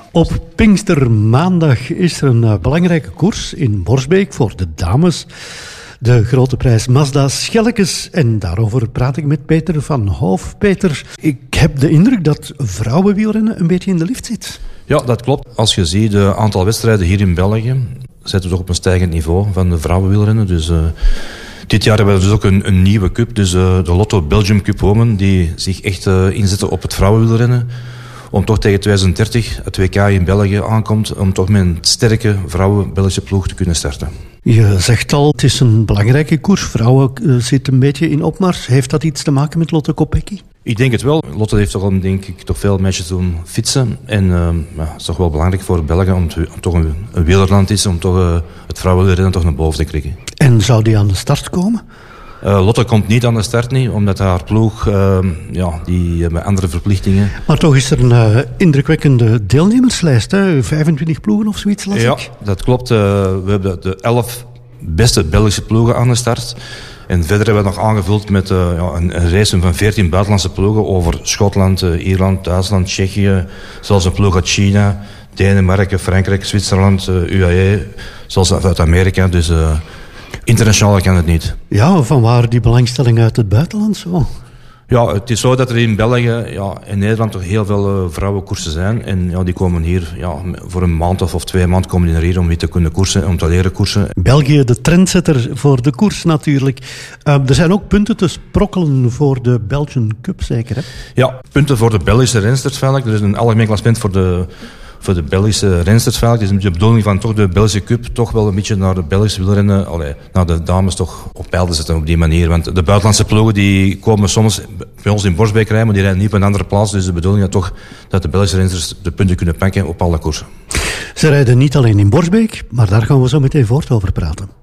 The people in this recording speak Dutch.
Op Pinkstermaandag is er een belangrijke koers in Borsbeek voor de dames. De grote prijs Mazda Schellekes. En daarover praat ik met Peter van Hoof. Peter, ik heb de indruk dat vrouwenwielrennen een beetje in de lift zit. Ja, dat klopt. Als je ziet het aantal wedstrijden hier in België, zitten we toch op een stijgend niveau van de vrouwenwielrennen. Dus dit jaar hebben we dus ook een nieuwe cup, dus de Lotto Belgium Cup Women, die zich echt inzetten op het vrouwenwielrennen. Om toch tegen 2030 het WK in België aankomt, om toch met een sterke vrouwen-Belgische ploeg te kunnen starten. Je zegt al, het is een belangrijke koers. Vrouwen zitten een beetje in opmars. Heeft dat iets te maken met Lotte Kopecky? Ik denk het wel. Lotte heeft toch al, denk ik, toch veel meisjes doen fietsen. En het is toch wel belangrijk voor België, om toch een wielerland is, om toch het vrouwenwielrennen toch naar boven te krikken. En zou die aan de start komen? Lotte komt niet aan de start, niet, omdat haar ploeg, die hebben andere verplichtingen. Maar toch is er een indrukwekkende deelnemerslijst, hè? 25 ploegen of zoiets, las ik. Ja, dat klopt. We hebben de 11 beste Belgische ploegen aan de start. En verder hebben we het nog aangevuld met een race van 14 buitenlandse ploegen over Schotland, Ierland, Duitsland, Tsjechië, zelfs een ploeg uit China, Denemarken, Frankrijk, Zwitserland, UAE, zelfs uit Amerika. Dus internationaal kan het niet. Ja, vanwaar die belangstelling uit het buitenland zo? Ja, het is zo dat er in België, in Nederland toch heel veel vrouwenkoersen zijn. En die komen hier voor een maand of 2 maanden komen die naar hier om weer te kunnen koersen, om te leren koersen. België, de trendsetter voor de koers natuurlijk. Er zijn ook punten te sprokkelen voor de Belgian Cup, zeker hè? Ja, punten voor de Belgische rensters eigenlijk. Er is een algemeen klassement voor de Belgische rensters eigenlijk. Het is de bedoeling van toch de Belgische Cup toch wel een beetje naar de Belgische wielrennen, naar de dames toch op peil te zetten op die manier. Want de buitenlandse ploegen die komen soms bij ons in Borsbeek rijden, maar die rijden niet op een andere plaats. Dus de bedoeling is toch dat de Belgische rensters de punten kunnen pakken op alle koersen. Ze rijden niet alleen in Borsbeek, maar daar gaan we zo meteen voort over praten.